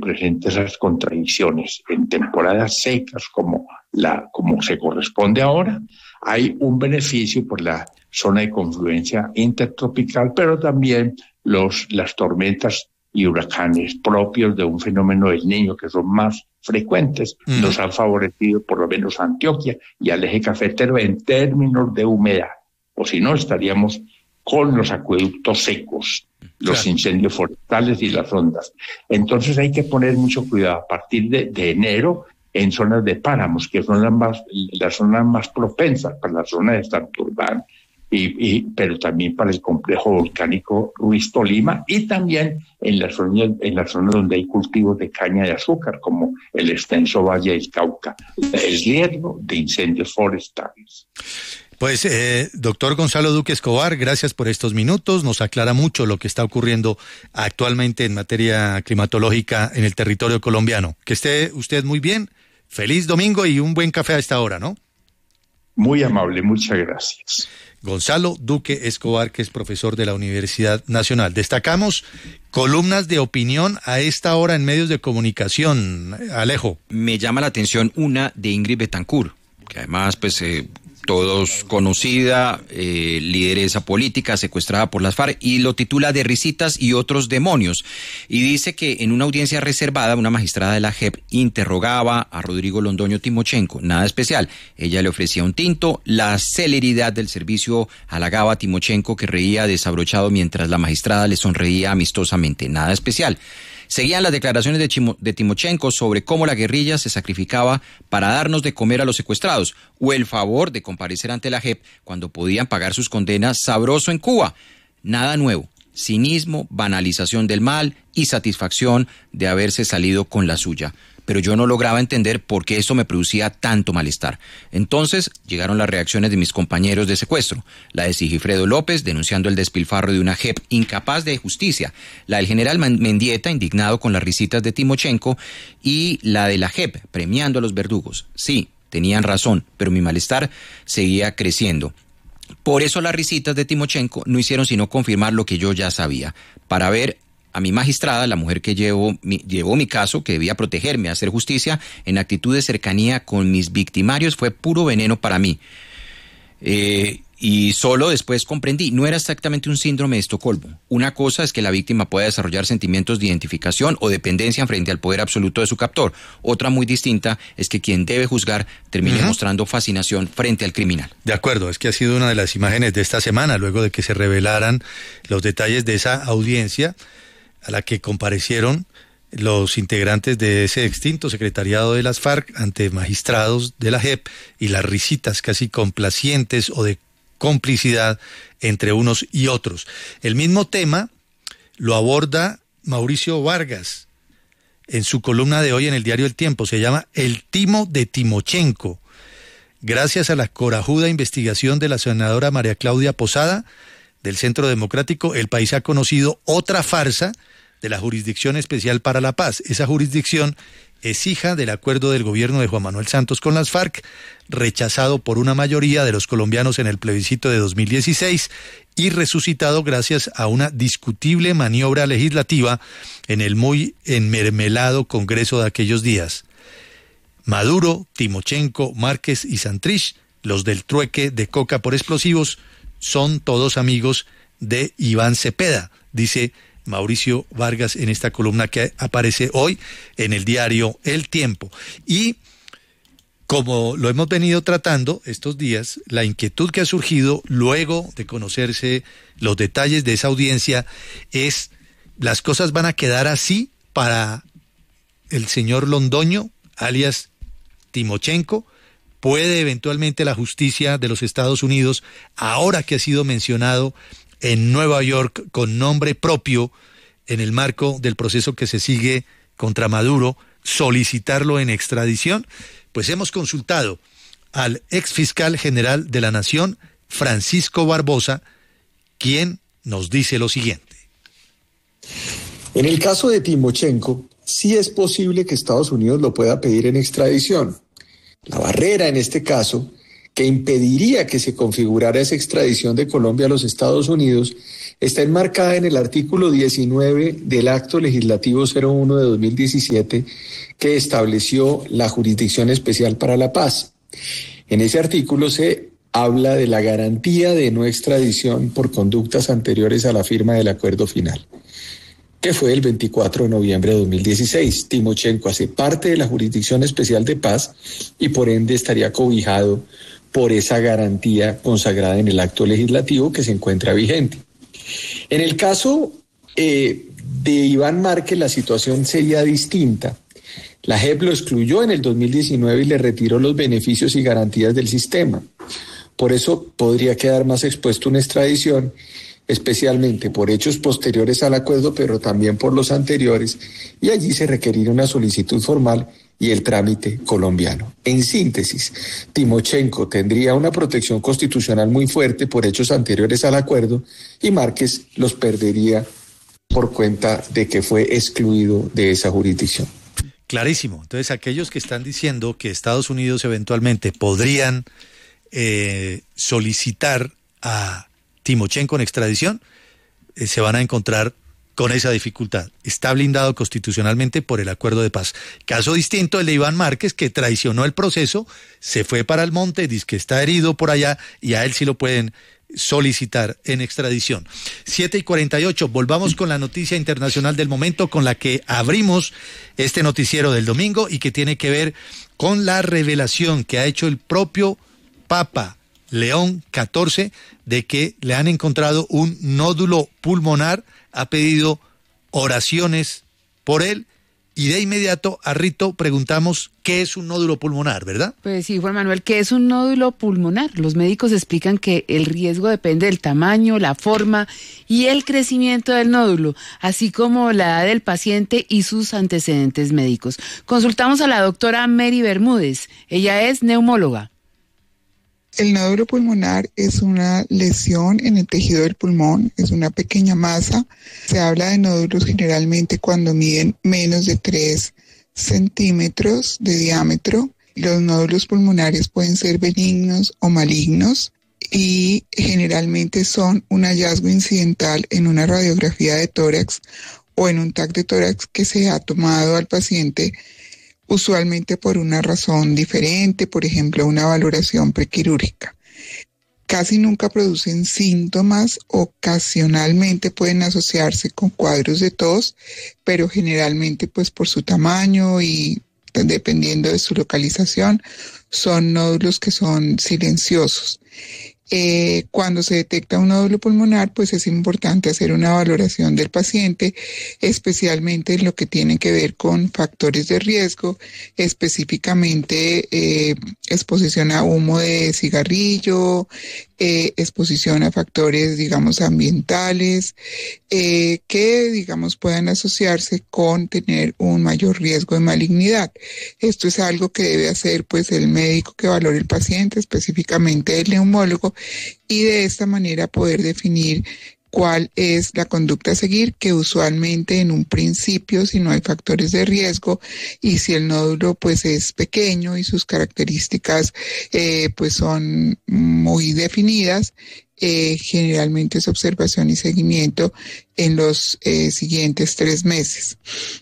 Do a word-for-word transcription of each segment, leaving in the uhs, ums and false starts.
presenta esas contradicciones. En temporadas secas como, la, como se corresponde ahora, hay un beneficio por la zona de confluencia intertropical, pero también los, las tormentas y huracanes propios de un fenómeno del Niño, que son más frecuentes, mm. nos han favorecido por lo menos a Antioquia y al eje cafetero en términos de humedad, o si no estaríamos con los acueductos secos, los claro. incendios forestales y las ondas. Entonces hay que poner mucho cuidado a partir de, de enero en zonas de páramos, que son las más, las zonas más propensas para la zona de Santurbán, y, y, pero también para el complejo volcánico Ruiz Tolima, y también en las zonas en la zona donde hay cultivos de caña de azúcar, como el extenso Valle del Cauca, el riesgo de incendios forestales. Pues, eh, doctor Gonzalo Duque Escobar, gracias por estos minutos. Nos aclara mucho lo que está ocurriendo actualmente en materia climatológica en el territorio colombiano. Que esté usted muy bien. Feliz domingo y un buen café a esta hora, ¿no? Muy amable, muchas gracias. Gonzalo Duque Escobar, que es profesor de la Universidad Nacional. Destacamos columnas de opinión a esta hora en medios de comunicación. Alejo. Me llama la atención una de Ingrid Betancourt, que además, pues... Eh, todos conocida, eh, lideresa política secuestrada por las FARC, y lo titula de risitas y otros demonios. Y dice que en una audiencia reservada, una magistrada de la J E P interrogaba a Rodrigo Londoño Timochenko. Nada especial. Ella le ofrecía un tinto. La celeridad del servicio halagaba a Timochenko, que reía desabrochado mientras la magistrada le sonreía amistosamente. Nada especial. Seguían las declaraciones de, Chimo, de Timochenko sobre cómo la guerrilla se sacrificaba para darnos de comer a los secuestrados, o el favor de comparecer ante la J E P cuando podían pagar sus condenas sabroso en Cuba. Nada nuevo. Cinismo, banalización del mal y satisfacción de haberse salido con la suya. Pero yo no lograba entender por qué eso me producía tanto malestar. Entonces llegaron las reacciones de mis compañeros de secuestro. La de Sigifredo López, denunciando el despilfarro de una J E P incapaz de justicia. La del general Mendieta, indignado con las risitas de Timochenko. Y la de la J E P, premiando a los verdugos. Sí, tenían razón, pero mi malestar seguía creciendo. Por eso las risitas de Timochenko no hicieron sino confirmar lo que yo ya sabía. Para ver a mi magistrada, la mujer que llevó mi, llevó mi caso, que debía protegerme, hacer justicia, en actitud de cercanía con mis victimarios, fue puro veneno para mí. Eh, y solo después comprendí, no era exactamente un síndrome de Estocolmo. Una cosa es que la víctima pueda desarrollar sentimientos de identificación o dependencia frente al poder absoluto de su captor. Otra muy distinta es que quien debe juzgar termine uh-huh. mostrando fascinación frente al criminal. De acuerdo, es que ha sido una de las imágenes de esta semana, luego de que se revelaran los detalles de esa audiencia a la que comparecieron los integrantes de ese extinto secretariado de las FARC ante magistrados de la J E P, y las risitas casi complacientes o de complicidad entre unos y otros. El mismo tema lo aborda Mauricio Vargas en su columna de hoy en el diario El Tiempo. Se llama El Timo de Timochenko. Gracias a la corajuda investigación de la senadora María Claudia Posada del Centro Democrático, el país ha conocido otra farsa de la Jurisdicción Especial para la Paz. Esa jurisdicción es hija del acuerdo del gobierno de Juan Manuel Santos con las FARC, rechazado por una mayoría de los colombianos en el plebiscito de dos mil dieciséis y resucitado gracias a una discutible maniobra legislativa en el muy enmermelado Congreso de aquellos días. Maduro, Timochenko, Márquez y Santrich, los del trueque de coca por explosivos, son todos amigos de Iván Cepeda, dice Mauricio Vargas en esta columna que aparece hoy en el diario El Tiempo. Y como lo hemos venido tratando estos días, la inquietud que ha surgido luego de conocerse los detalles de esa audiencia es: ¿las cosas van a quedar así para el señor Londoño, alias Timochenko? ¿Puede eventualmente la justicia de los Estados Unidos, ahora que ha sido mencionado en Nueva York con nombre propio en el marco del proceso que se sigue contra Maduro, solicitarlo en extradición? Pues hemos consultado al ex fiscal general de la Nación, Francisco Barbosa, quien nos dice lo siguiente. En el caso de Timochenko, sí es posible que Estados Unidos lo pueda pedir en extradición. La barrera en este caso, que impediría que se configurara esa extradición de Colombia a los Estados Unidos, está enmarcada en el artículo diecinueve del Acto Legislativo cero uno de dos mil diecisiete, que estableció la Jurisdicción Especial para la Paz. En ese artículo se habla de la garantía de no extradición por conductas anteriores a la firma del acuerdo final, que fue el veinticuatro de noviembre de dos mil dieciséis. Timochenko hace parte de la Jurisdicción Especial de Paz y por ende estaría cobijado por esa garantía consagrada en el acto legislativo que se encuentra vigente. En el caso eh, de Iván Márquez, la situación sería distinta. La J E P lo excluyó en el dos mil diecinueve y le retiró los beneficios y garantías del sistema. Por eso podría quedar más expuesto una extradición, especialmente por hechos posteriores al acuerdo, pero también por los anteriores, y allí se requeriría una solicitud formal y el trámite colombiano. En síntesis, Timochenko tendría una protección constitucional muy fuerte por hechos anteriores al acuerdo y Márquez los perdería por cuenta de que fue excluido de esa jurisdicción. Clarísimo. Entonces, aquellos que están diciendo que Estados Unidos eventualmente podrían eh, solicitar a Timochenko en extradición, eh, se van a encontrar con esa dificultad. Está blindado constitucionalmente por el acuerdo de paz. Caso distinto el de Iván Márquez, que traicionó el proceso, se fue para el monte, dice que está herido por allá y a él sí lo pueden solicitar en extradición. siete y cuarenta y ocho, volvamos con la noticia internacional del momento con la que abrimos este noticiero del domingo y que tiene que ver con la revelación que ha hecho el propio Papa León catorce de que le han encontrado un nódulo pulmonar. Ha pedido oraciones por él y de inmediato a Rito preguntamos qué es un nódulo pulmonar, ¿verdad? Pues sí, Juan Manuel, ¿qué es un nódulo pulmonar? Los médicos explican que el riesgo depende del tamaño, la forma y el crecimiento del nódulo, así como la edad del paciente y sus antecedentes médicos. Consultamos a la doctora Mary Bermúdez, ella es neumóloga. El nódulo pulmonar es una lesión en el tejido del pulmón, es una pequeña masa. Se habla de nódulos generalmente cuando miden menos de tres centímetros de diámetro. Los nódulos pulmonares pueden ser benignos o malignos y generalmente son un hallazgo incidental en una radiografía de tórax o en un TAC de tórax que se ha tomado al paciente usualmente por una razón diferente, por ejemplo, una valoración prequirúrgica. Casi nunca producen síntomas, ocasionalmente pueden asociarse con cuadros de tos, pero generalmente pues por su tamaño y dependiendo de su localización, son nódulos que son silenciosos. Eh, cuando se detecta un nódulo pulmonar, pues es importante hacer una valoración del paciente, especialmente en lo que tiene que ver con factores de riesgo, específicamente eh, exposición a humo de cigarrillo, eh, exposición a factores, digamos, ambientales, eh, que, digamos, puedan asociarse con tener un mayor riesgo de malignidad. Esto es algo que debe hacer, pues, el médico que valore el paciente, específicamente el neumólogo, y de esta manera poder definir cuál es la conducta a seguir, que usualmente en un principio, si no hay factores de riesgo y si el nódulo pues es pequeño y sus características eh, pues son muy definidas, eh, generalmente es observación y seguimiento en los eh, siguientes tres meses.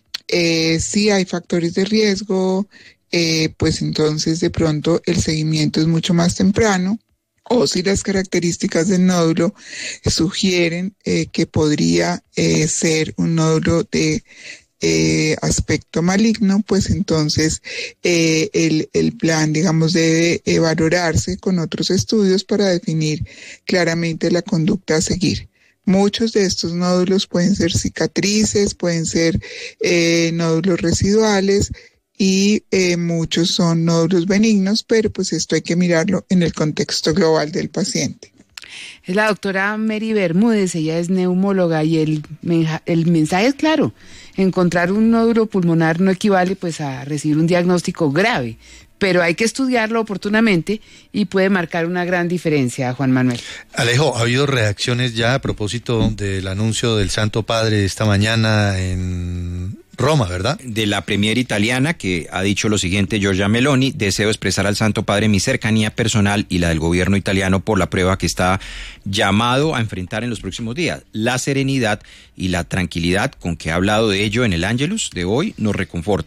Eh, si hay factores de riesgo, eh, pues entonces de pronto el seguimiento es mucho más temprano. O si las características del nódulo sugieren eh, que podría eh, ser un nódulo de eh, aspecto maligno, pues entonces eh, el, el plan, digamos, debe eh, valorarse con otros estudios para definir claramente la conducta a seguir. Muchos de estos nódulos pueden ser cicatrices, pueden ser eh, nódulos residuales, y eh, muchos son nódulos benignos, pero pues esto hay que mirarlo en el contexto global del paciente. Es la doctora Mary Bermúdez, ella es neumóloga y el, el mensaje es claro, encontrar un nódulo pulmonar no equivale pues a recibir un diagnóstico grave, pero hay que estudiarlo oportunamente y puede marcar una gran diferencia, Juan Manuel. Alejo, ¿ha habido reacciones ya a propósito del anuncio del Santo Padre esta mañana en Roma, ¿verdad? De la premier italiana, que ha dicho lo siguiente, Giorgia Meloni: deseo expresar al Santo Padre mi cercanía personal y la del gobierno italiano por la prueba que está llamado a enfrentar en los próximos días. La serenidad y la tranquilidad con que ha hablado de ello en el Angelus de hoy nos reconforta.